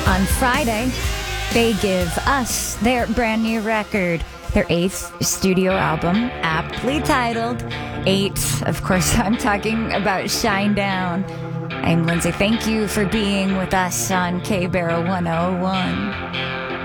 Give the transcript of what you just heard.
On Friday, they give us their brand new record, their 8th studio album, aptly titled 8. Of course, I'm talking about Shinedown. I'm Lindsay. Thank you for being with us on K-Barrow 101.